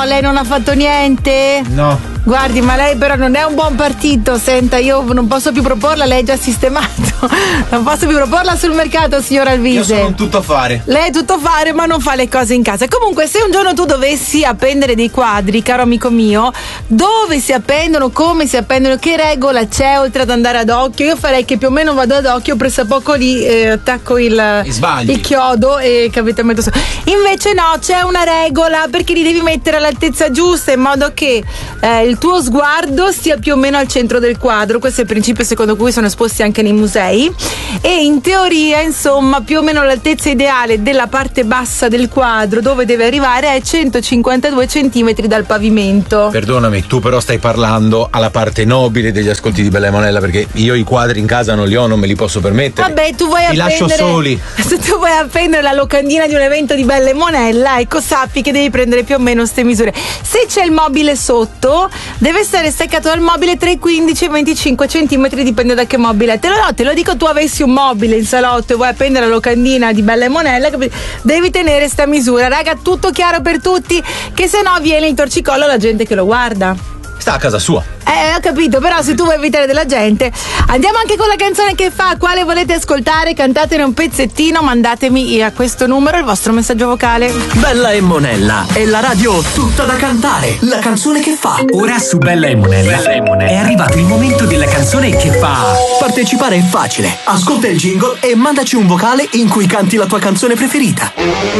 lei non ha fatto niente? No. Guardi, ma lei però non è un buon partito. Senta, io non posso più proporla, lei è già sistemato. Non posso più proporla sul mercato, signor Alvise. Io sono un tuttofare. Lei è tuttofare, ma non fa le cose in casa. Comunque, se un giorno tu dovessi appendere dei quadri, caro amico mio, dove si appendono, come si appendono, che regola c'è oltre ad andare ad occhio? Io farei che più o meno vado ad occhio, presso a poco lì attacco il chiodo e capite, metto su. Invece no, c'è una regola, perché li devi mettere all'altezza giusta, in modo che il tuo sguardo sia più o meno al centro del quadro. Questo è il principio secondo cui sono esposti anche nei musei, e in teoria, insomma, più o meno l'altezza ideale della parte bassa del quadro, dove deve arrivare, è 152 centimetri dal pavimento. Perdonami, tu però stai parlando alla parte nobile degli ascolti di Bella e Monella, perché io i quadri in casa non li ho, non me li posso permettere. Vabbè, tu vuoi li lascio soli. Se tu vuoi appendere la locandina di un evento di Bella e Monella, ecco, sappi che devi prendere più o meno queste misure. Se c'è il mobile sotto, deve essere staccato dal mobile tra i 15 e i 25 centimetri, dipende da che mobile. Te lo dico, tu avessi un mobile in salotto e vuoi appendere la locandina di Bella e Monella, devi tenere sta misura. Raga, tutto chiaro per tutti, che se no viene il torcicollo alla gente che lo guarda. Sta a casa sua. Ho capito, però se tu vuoi evitare della gente, andiamo anche con la canzone che fa. Quale volete ascoltare? Cantatene un pezzettino, mandatemi a questo numero il vostro messaggio vocale. Bella e Monella è la radio tutta da cantare. La canzone che fa. Ora su Bella e Monella è arrivato il momento della canzone che fa. Partecipare è facile. Ascolta il jingle e mandaci un vocale in cui canti la tua canzone preferita.